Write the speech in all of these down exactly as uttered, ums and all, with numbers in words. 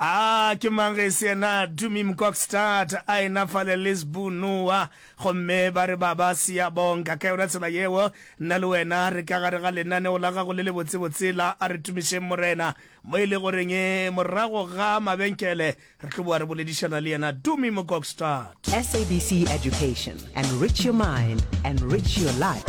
Ah, ke mangesena Dumi Mkokstad a ina fale Lisbonua gomme ba re baba sia bonga ka yona tsela yewo nna le wena re ka gare ga lenane o la ga go le le botse botsela a re tumishe morena mo ile goreng e morago ga mabenkele re tloboa re boledišana le yena Dumi Mkokstad. S A B C Education, enrich your mind, enrich your life.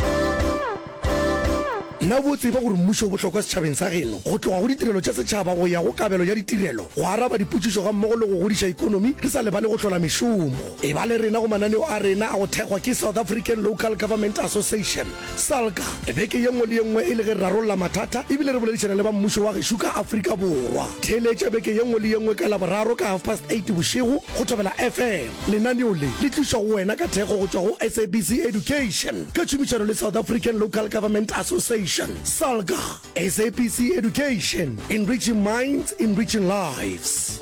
Na botse ba gore mmušo bo tlhoka setšhabeng sa geno go tloga go ditirelo tša setšhaba go ya go kabelo ya ditirelo go araba dipotšišo ga mmogo le go godiša ikonomi re sa lebale go tlola mešomo e ba le rena go mananeo a rena a go thekgwa ke South African Local Government Association SALGA beke ye nngwe le ye nngwe e le ge re rarolola mathata ebile re boledišana le ba mmušo wa gešo ka Afrika Borwa theeletša beke ye nngwe le ye nngwe ka laboraro ka half past eight bošego go tobela F M lenaneo le le tlišwa go wena ka thekgo go tšwa go S A B C Education ka tšhomišano le South African Local Government Association SALGA, S A B C Education, enriching minds, enriching lives.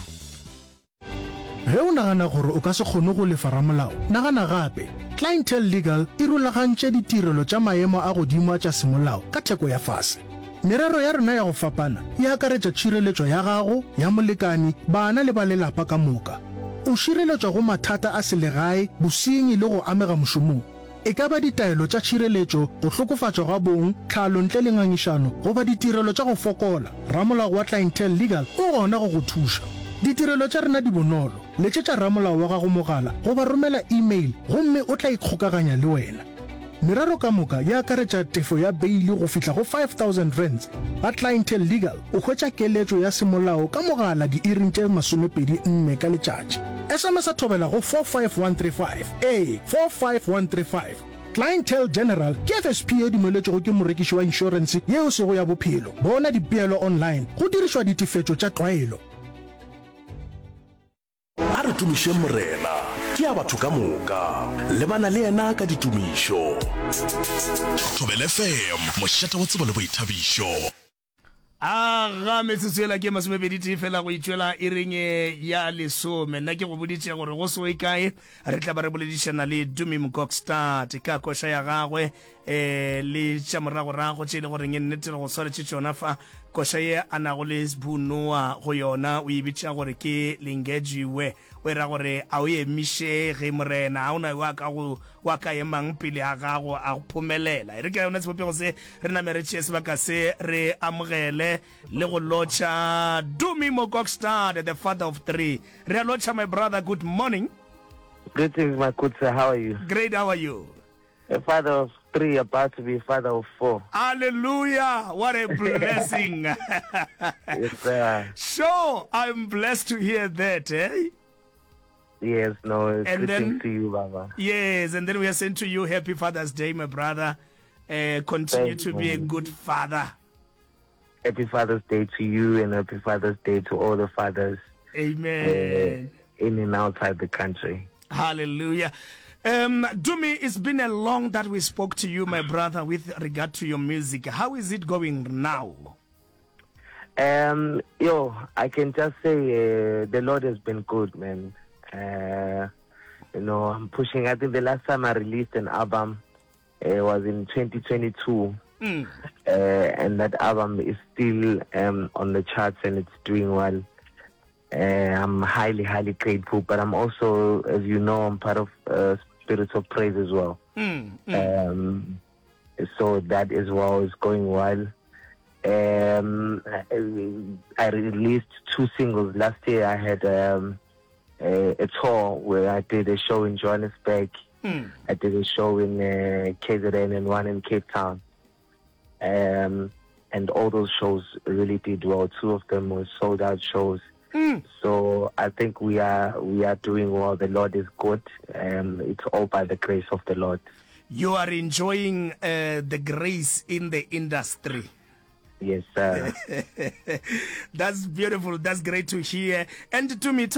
Ge o nagana gore o ka se kgone go lefa ramolao nagana gape Clientele Legal e rulagantše ditirelo tša maemo a godimo tša semolao ka theko ya fase. Merero ya rena ya go fapana e akaretša tšhireletšo ya gago ya molekani bana le ba lelapa ka moka. O šireletšwa go mathata a selegae bosenyi le go amega mošomong. E ka ba ditaelo tša tšhireletšo go hlokofatšwa ga bong tlhalo ntle le ngangišano goba ditirelo tša go fokola ramolao wa Clientele Legal o gona go go thuša. Ditirelo tša rena di bonolo letšetša ramolao wa gago mogala goba romela email gomme o tla ikgokaganya le wena. Merero ka moka ya akaretša tefo ya beili go fihla go five thousand rands ba Clientele Legal o hwetša keletšo ya semolao ka mogala di iring tše masomepedi nne ka letšatši. S M S a thobela go four five one three five a four five one three five. Clientele General ke F S P e dumeletšego ke morekiši wa insurance yeo sego ya bophelo bona dipeelo online go dirišwa ditefetšo tša tlwaelo. A re tumišeng morena ke a batho ka moka lebana le yena ka ditumišo Thobela F M mošata wa tsebo le boithabišo. Aga metsotsoela ke masomepedi fela go itšwela e reng ya lesome nna ke go boditše gore go se o ikae re tla ba re boledišana le Dumi Mkokstad ka koša ya gagwe um le tša moragorago tše e le goreng e nnete go swaretše tšona fa koša ye a nago le Lisbonua go yona o e bitša gore ke Lingejiwe o e ra gore a o emiše ge morena a o na wa ka go wa ka emang pele a gago a go phomelela e re ka yona sebopego se re namere tšee sebaka se re amogele le go lotšha Dumi Mkokstad, the father of three. Re a lotšha my brother, good morning. Greetings, my good sir. How are you? Great, how are you? A father of three, about to be a father of four. Hallelujah! What a blessing! Yes, sir. So, I'm blessed to hear that, eh? Yes, no, it's And greetings then- to you, Baba. Yes, and then we are saying to you, Happy Father's Day, my brother. Uh, continue Thank to be a you. good father. Happy Father's Day to you, and happy Father's Day to all the fathers Amen. uh, in and outside the country. Hallelujah. Um, Dumi, it's been a long that we spoke to you, my brother, with regard to your music. How is it going now? Um, yo, I can just say uh, the Lord has been good, man. Uh, you know, I'm pushing. I think the last time I released an album uh, was in twenty twenty-two. Mm. Uh, and that album is still um, on the charts and it's doing well. Uh, I'm highly, highly grateful, but I'm also, as you know, I'm part of uh, Spirits of Praise as well. Mm. Mm. Um, so that as well is going well. Um, I, I released two singles. Last year I had um, a, a tour where I did a show in Johannesburg. Mm. I did a show in uh, K Z N and one in Cape Town. Um, and all those shows really did well. Two of them were sold out shows. Mm. So I think we are we are doing well. The Lord is good. Um, it's all by the grace of the Lord. You are enjoying uh, the grace in the industry. Yes, sir. That's beautiful. That's great to hear. And to me,